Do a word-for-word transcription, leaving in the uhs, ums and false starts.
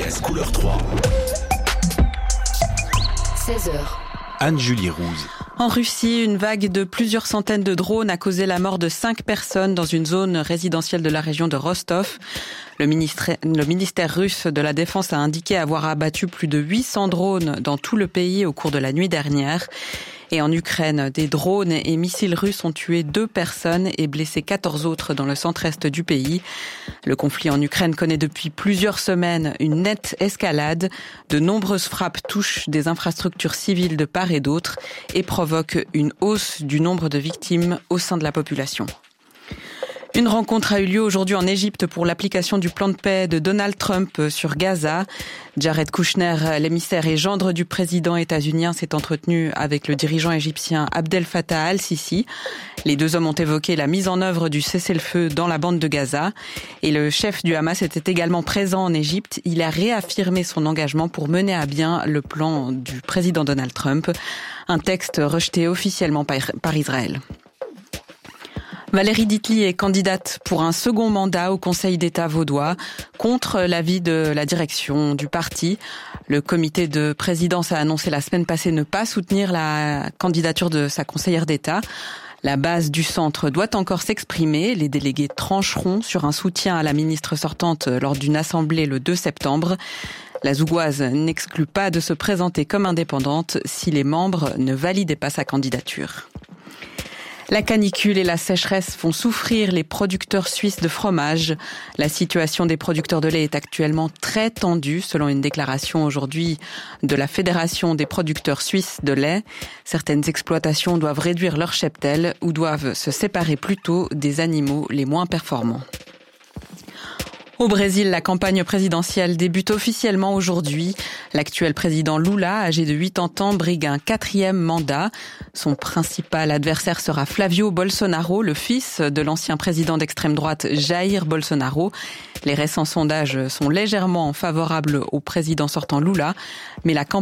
Express couleur trois. seize heures. Anne-Julie Rouze. En Russie, une vague de plusieurs centaines de drones a causé la mort de cinq personnes dans une zone résidentielle de la région de Rostov. Le ministère, le ministère russe de la Défense a indiqué avoir abattu plus de huit cents drones dans tout le pays au cours de la nuit dernière. Et en Ukraine, des drones et missiles russes ont tué deux personnes et blessé quatorze autres dans le centre-est du pays. Le conflit en Ukraine connaît depuis plusieurs semaines une nette escalade. De nombreuses frappes touchent des infrastructures civiles de part et d'autre et provoquent une hausse du nombre de victimes au sein de la population. Une rencontre a eu lieu aujourd'hui en Égypte pour l'application du plan de paix de Donald Trump sur Gaza. Jared Kushner, l'émissaire et gendre du président états-unien, s'est entretenu avec le dirigeant égyptien Abdel Fattah al-Sisi. Les deux hommes ont évoqué la mise en œuvre du cessez-le-feu dans la bande de Gaza. Et le chef du Hamas était également présent en Égypte. Il a réaffirmé son engagement pour mener à bien le plan du président Donald Trump. Un texte rejeté officiellement par Israël. Valérie Ditli est candidate pour un second mandat au Conseil d'État vaudois contre l'avis de la direction du parti. Le comité de présidence a annoncé la semaine passée ne pas soutenir la candidature de sa conseillère d'État. La base du centre doit encore s'exprimer. Les délégués trancheront sur un soutien à la ministre sortante lors d'une assemblée le deux septembre. La Zougoise n'exclut pas de se présenter comme indépendante si les membres ne validaient pas sa candidature. La canicule et la sécheresse font souffrir les producteurs suisses de fromage. La situation des producteurs de lait est actuellement très tendue, selon une déclaration aujourd'hui de la Fédération des producteurs suisses de lait. Certaines exploitations doivent réduire leur cheptel ou doivent se séparer plus tôt des animaux les moins performants. Au Brésil, la campagne présidentielle débute officiellement aujourd'hui. L'actuel président Lula, âgé de quatre-vingts ans, brigue un quatrième mandat. Son principal adversaire sera Flavio Bolsonaro, le fils de l'ancien président d'extrême droite Jair Bolsonaro. Les récents sondages sont légèrement favorables au président sortant Lula, mais la campagne